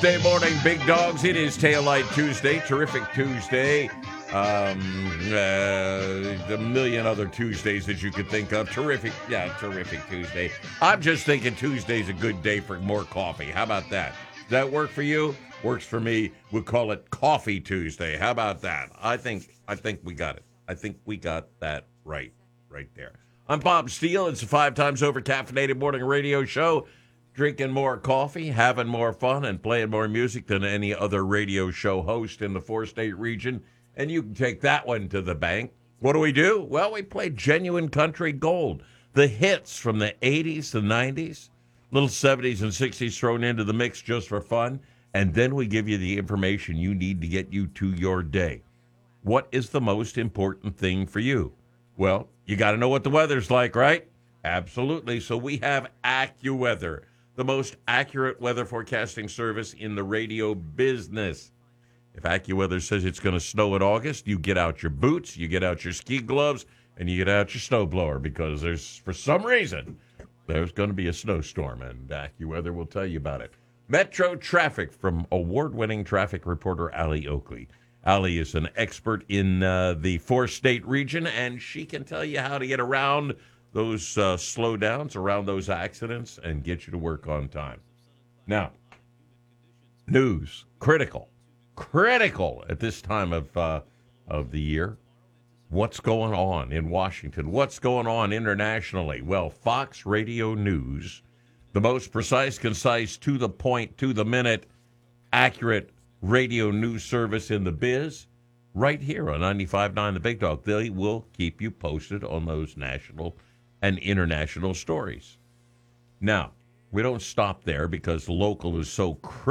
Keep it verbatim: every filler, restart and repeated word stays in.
Tuesday morning, big dogs. It is Tail Light Tuesday, terrific Tuesday. Um, uh, the million other Tuesdays that you could think of. Terrific, yeah, terrific Tuesday. I'm just thinking Tuesday's a good day for more coffee. How about that? Does that work for you? Works for me. We'll call it Coffee Tuesday. How about that? I think I think we got it. I think we got that right, right there. I'm Bob Steele. It's a five times over caffeinated morning radio show. Drinking more coffee, having more fun, and playing more music than any other radio show host in the four-state region. And you can take that one to the bank. What do we do? Well, we play genuine country gold. The hits from the eighties, the nineties, little seventies and sixties thrown into the mix just for fun. And then we give you the information you need to get you to your day. What is the most important thing for you? Well, you got to know what the weather's like, right? Absolutely. So we have AccuWeather, the most accurate weather forecasting service in the radio business. If AccuWeather says it's going to snow in August, you get out your boots, you get out your ski gloves, and you get out your snowblower because there's, for some reason, there's going to be a snowstorm, and AccuWeather will tell you about it. Metro Traffic from award-winning traffic reporter Allie Oakley. Allie is an expert in uh, the four-state region, and she can tell you how to get around those uh, slowdowns, around those accidents, and get you to work on time. Now, news, critical, critical at this time of uh, of the year. What's going on in Washington? What's going on internationally? Well, Fox Radio News, the most precise, concise, to the point, to the minute, accurate radio news service in the biz, right here on ninety-five point nine The Big Dog. They will keep you posted on those national and international stories. Now, we don't stop there because local is so critical.